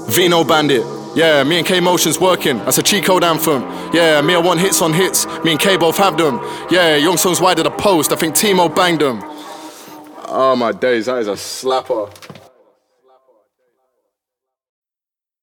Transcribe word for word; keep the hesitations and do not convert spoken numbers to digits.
Vino Bandit. Yeah, me and K Motion's working. That's a cheat code anthem. Yeah, me I want hits on hits. Me and K both have them. Yeah, Young Songs wide at the post. I think Timo banged them. Oh my days, that is a slapper.